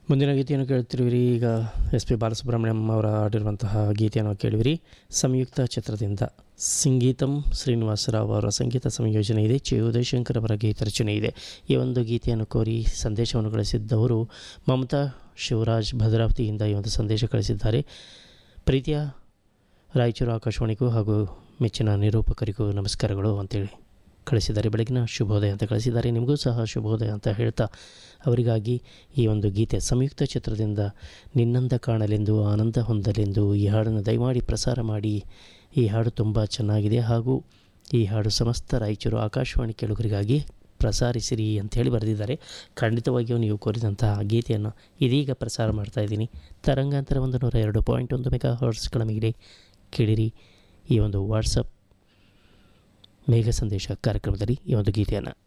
ಮುಂದಿನ ಗೀತೆಯನ್ನು ಕೇಳ್ತಿರುವಿರಿ. ಈಗ ಎಸ್ ಪಿ ಬಾಲಸುಬ್ರಹ್ಮಣ್ಯಂ ಅವರ ಹಾಡಿರುವಂತಹ ಗೀತೆಯನ್ನು ಕೇಳುವಿರಿ. ಸಂಯುಕ್ತ ಚಿತ್ರದಿಂದ ಸಂಗೀತಂ ಶ್ರೀನಿವಾಸರಾವ್ ಅವರ ಸಂಗೀತ ಸಂಯೋಜನೆ ಇದೆ, ಚಿ ಉದಯಶಂಕರ್ ಅವರ ಗೀತ ರಚನೆ ಇದೆ. ಈ ಒಂದು ಗೀತೆಯನ್ನು ಕೋರಿ ಸಂದೇಶವನ್ನು ಕಳಿಸಿದ್ದವರು ಮಮತಾ ಶಿವರಾಜ್ ಭದ್ರಾವತಿಯಿಂದ ಈ ಒಂದು ಸಂದೇಶ ಕಳಿಸಿದ್ದಾರೆ. ಪ್ರೀತಿಯ ರಾಯಚೂರು ಆಕಾಶವಾಣಿಗೂ ಹಾಗೂ ಮೆಚ್ಚಿನ ನಿರೂಪಕರಿಗೂ ನಮಸ್ಕಾರಗಳು ಅಂತೇಳಿ ಕಳಿಸಿದ್ದಾರೆ. ಬೆಳಗಿನ ಶುಭೋದಯ ಅಂತ ಕಳಿಸಿದ್ದಾರೆ. ನಿಮಗೂ ಸಹ ಶುಭೋದಯ ಅಂತ ಹೇಳ್ತಾ ಅವರಿಗಾಗಿ ಈ ಒಂದು ಗೀತೆ ಸಂಯುಕ್ತ ಚಿತ್ರದಿಂದ ನಿನ್ನಂದ ಕಾಣಲೆಂದು ಆನಂದ ಹೊಂದಲೆಂದು ಈ ಹಾಡನ್ನು ದಯಮಾಡಿ ಪ್ರಸಾರ ಮಾಡಿ. ಈ ಹಾಡು ತುಂಬ ಚೆನ್ನಾಗಿದೆ ಹಾಗೂ ಈ ಹಾಡು ಸಮಸ್ತ ರಾಯಚೂರು ಆಕಾಶವಾಣಿ ಕೇಳುಗರಿಗಾಗಿ ಪ್ರಸಾರಿಸಿರಿ ಅಂಥೇಳಿ ಬರೆದಿದ್ದಾರೆ. ಖಂಡಿತವಾಗಿಯೂ ನೀವು ಕೋರಿದಂತಹ ಗೀತೆಯನ್ನು ಇದೀಗ ಪ್ರಸಾರ ಮಾಡ್ತಾಯಿದ್ದೀನಿ. ತರಂಗಾಂತರ 102.1 ಮೆಗಾ ಹರ್ಟ್ಸ್ಗಳ ಮೇಲೆ ಕೇಳಿರಿ. ಈ ಒಂದು ವಾಟ್ಸಪ್ ಮೇಘ ಸಂದೇಶ ಕಾರ್ಯಕ್ರಮದಲ್ಲಿ ಈ ಒಂದು ಗೀತೆಯನ್ನು